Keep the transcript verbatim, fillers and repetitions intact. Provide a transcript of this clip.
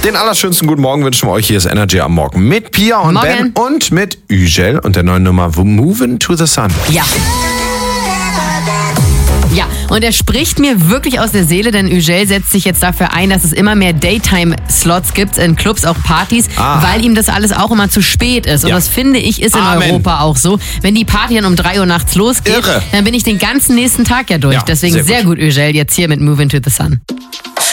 Den allerschönsten guten Morgen wünschen wir euch. Hier ist Energy am Morgen mit Pia und Morgen. Ben und mit Ügel und der neuen Nummer Movin' to the Sun. Ja. Ja, und er spricht mir wirklich aus der Seele, denn Ügel setzt sich jetzt dafür ein, dass es immer mehr Daytime-Slots gibt in Clubs, auch Partys, Ah. weil ihm das alles auch immer zu spät ist. Und Ja. das finde ich ist in Amen. Europa auch so. Wenn die Party dann um drei Uhr nachts losgeht, Irre. dann bin ich den ganzen nächsten Tag ja durch. Ja, Deswegen sehr sehr gut, Ügel, jetzt hier mit Movin' to the Sun.